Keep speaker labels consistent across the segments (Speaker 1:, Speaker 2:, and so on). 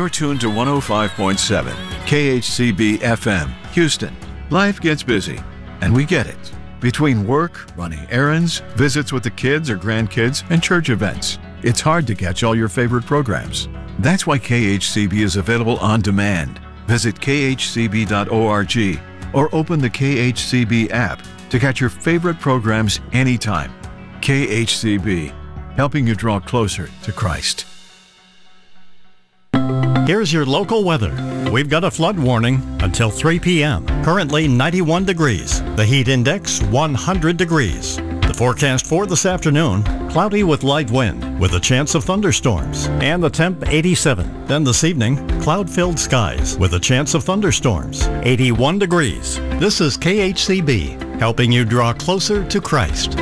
Speaker 1: You're tuned to 105.7 KHCB FM, Houston. Life gets busy, and we get it. Between work, running errands, visits with the kids or grandkids, and church events, it's hard to catch all your favorite programs. That's why KHCB is available on demand. Visit khcb.org or open the KHCB app to catch your favorite programs anytime. KHCB, helping you draw closer to Christ.
Speaker 2: Here's your local weather. We've got a flood warning until 3 p.m. Currently 91 degrees. The heat index 100 degrees. The forecast for this afternoon, cloudy with light wind with a chance of thunderstorms. And the temp 87. Then this evening, cloud-filled skies with a chance of thunderstorms. 81 degrees. This is KHCB, helping you draw closer to Christ.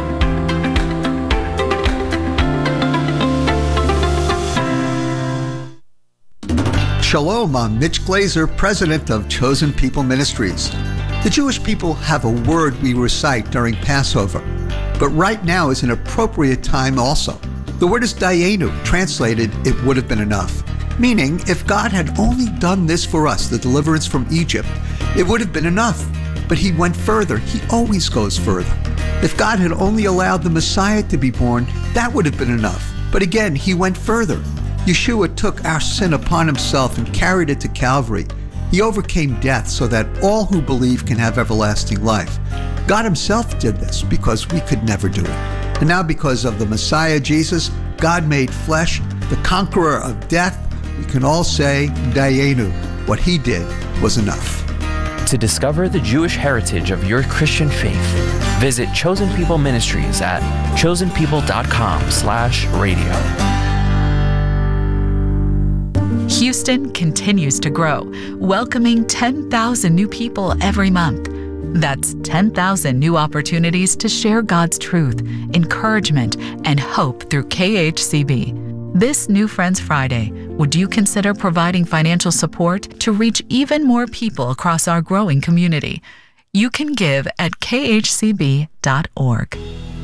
Speaker 3: Shalom, I'm Mitch Glazer, president of Chosen People Ministries. The Jewish people have a word we recite during Passover, but right now is an appropriate time also. The word is dayenu, translated, it would have been enough. Meaning, if God had only done this for us, the deliverance from Egypt, it would have been enough. But he went further. He always goes further. If God had only allowed the Messiah to be born, that would have been enough. But again, he went further. Yeshua took our sin upon himself and carried it to Calvary. He overcame death so that all who believe can have everlasting life. God himself did this because we could never do it. And now because of the Messiah Jesus, God made flesh, the conqueror of death, we can all say, dayenu, what he did was enough.
Speaker 4: To discover the Jewish heritage of your Christian faith, visit Chosen People Ministries at chosenpeople.com/radio.
Speaker 5: Houston continues to grow, welcoming 10,000 new people every month. That's 10,000 new opportunities to share God's truth, encouragement, and hope through KHCB. This New Friends Friday, would you consider providing financial support to reach even more people across our growing community? You can give at khcb.org.